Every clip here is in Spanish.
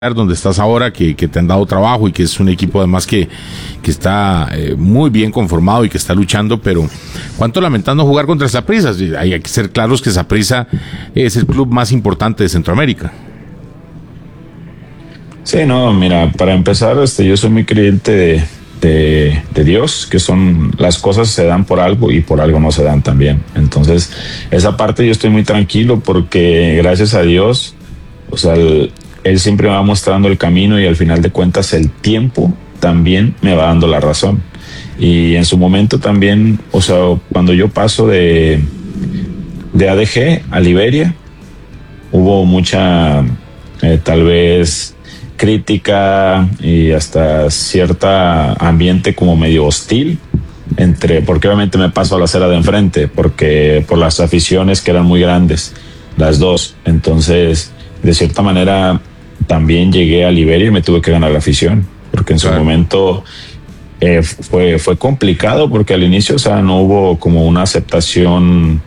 donde estás ahora, que te han dado trabajo y que es un equipo además que está muy bien conformado y que está luchando, pero ¿cuánto lamentando jugar contra Saprissa? Hay que ser claros que Saprissa es el club más importante de Centroamérica. Sí, no, mira, para empezar, yo soy muy creyente de Dios, que son las cosas se dan por algo y por algo no se dan también. Entonces, esa parte yo estoy muy tranquilo porque gracias a Dios, o sea, Él siempre me va mostrando el camino y al final de cuentas el tiempo también me va dando la razón. Y en su momento también, o sea, cuando yo paso de ADG a Liberia, hubo mucha, tal vez, crítica y hasta cierta ambiente como medio hostil porque obviamente me paso a la acera de enfrente, porque por las aficiones que eran muy grandes, las dos. Entonces, de cierta manera, también llegué a Liberia y me tuve que ganar la afición, porque en su momento fue complicado, porque al inicio, o sea, no hubo como una aceptación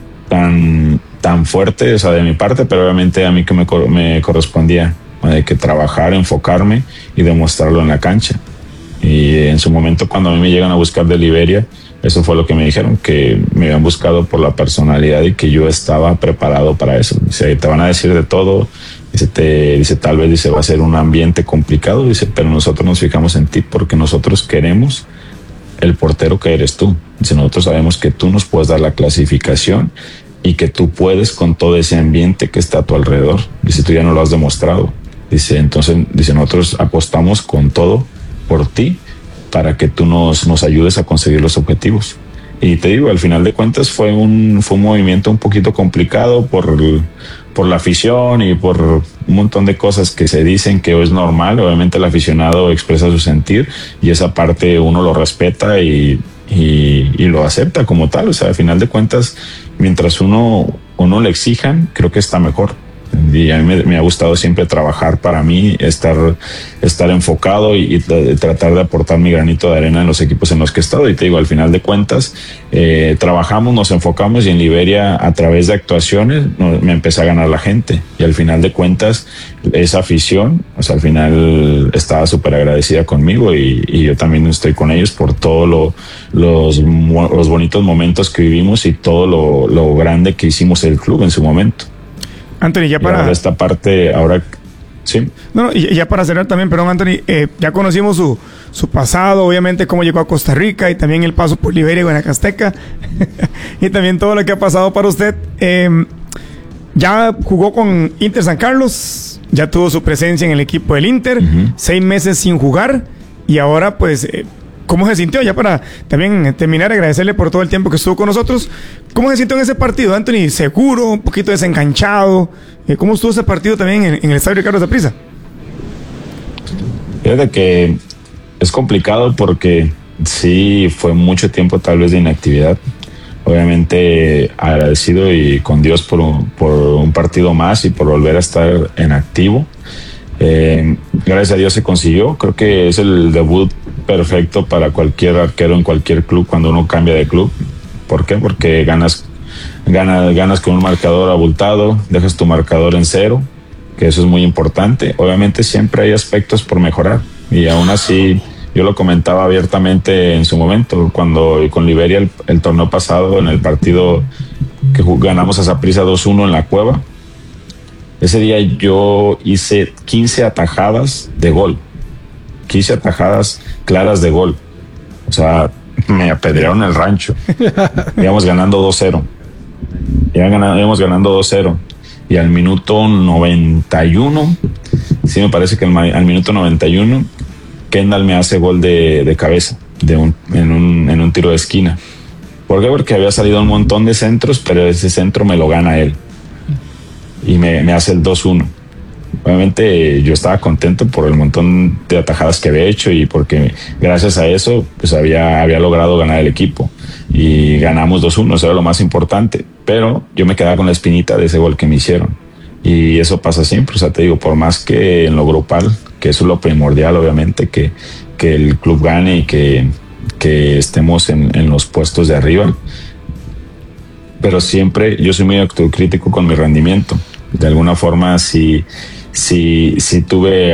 tan fuerte, o sea, de mi parte, pero obviamente a mí que me correspondía de que trabajar, enfocarme y demostrarlo en la cancha. Y en su momento, cuando a mí me llegan a buscar de Liberia, eso fue lo que me dijeron, que me habían buscado por la personalidad y que yo estaba preparado para eso. Dice, te van a decir de todo. Dice, tal vez, dice, va a ser un ambiente complicado, dice, pero nosotros nos fijamos en ti porque nosotros queremos el portero que eres tú. Dice, nosotros sabemos que tú nos puedes dar la clasificación y que tú puedes con todo ese ambiente que está a tu alrededor. Dice, tú ya no lo has demostrado. Dice, entonces, dice, nosotros apostamos con todo por ti para que tú nos ayudes a conseguir los objetivos. Y te digo, al final de cuentas fue un movimiento un poquito complicado por la afición y por un montón de cosas que se dicen que es normal. Obviamente el aficionado expresa su sentir y esa parte uno lo respeta y lo acepta como tal. O sea, al final de cuentas, mientras uno le exijan, creo que está mejor. Y a mí me ha gustado siempre trabajar para mí, estar enfocado y tratar de aportar mi granito de arena en los equipos en los que he estado. Y te digo, al final de cuentas, trabajamos, nos enfocamos y en Liberia, a través de actuaciones, me empecé a ganar la gente. Y al final de cuentas, esa afición, o sea, al final estaba súper agradecida conmigo y yo también estoy con ellos por todos los bonitos momentos que vivimos y todo lo grande que hicimos el club en su momento. Anthony, ya para... Ahora esta parte, sí. No, y ya para cerrar también, perdón, Anthony, ya conocimos su pasado, obviamente cómo llegó a Costa Rica y también el paso por Liberia y Guanacasteca y también todo lo que ha pasado para usted. Ya jugó con Inter San Carlos, ya tuvo su presencia en el equipo del Inter, 6 meses sin jugar y ahora pues... ¿Cómo se sintió? Ya para también terminar, agradecerle por todo el tiempo que estuvo con nosotros. ¿Cómo se sintió en ese partido, Anthony? ¿Seguro? ¿Un poquito desenganchado? ¿Cómo estuvo ese partido también en el estadio Ricardo Saprissa? Fíjate que es complicado porque sí fue mucho tiempo tal vez de inactividad. Obviamente agradecido y con Dios por un partido más y por volver a estar en activo. Gracias a Dios se consiguió. Creo que es el debut perfecto para cualquier arquero en cualquier club cuando uno cambia de club. ¿Por qué? Porque ganas con un marcador abultado, dejas tu marcador en 0, que eso es muy importante. Obviamente siempre hay aspectos por mejorar y aún así yo lo comentaba abiertamente en su momento cuando con Liberia el torneo pasado, en el partido que ganamos a Saprissa 2-1 en la Cueva. Ese día yo hice 15 atajadas de gol. 15 atajadas claras de gol. O sea, me apedrearon el rancho. Íbamos ganando 2-0. Íbamos ganando 2-0. Y al minuto 91, sí me parece que al minuto 91, Kendall me hace gol de cabeza en un tiro de esquina. ¿Por qué? Porque había salido un montón de centros, pero ese centro me lo gana él. Y me hace el 2-1. Obviamente yo estaba contento por el montón de atajadas que había hecho y porque gracias a eso pues había logrado ganar el equipo y ganamos 2-1, eso era lo más importante, pero yo me quedaba con la espinita de ese gol que me hicieron y eso pasa siempre. O sea, te digo, por más que en lo grupal, que eso es lo primordial, obviamente, que el club gane y que estemos en los puestos de arriba, pero siempre yo soy muy autocrítico con mi rendimiento. De alguna forma, si sí tuve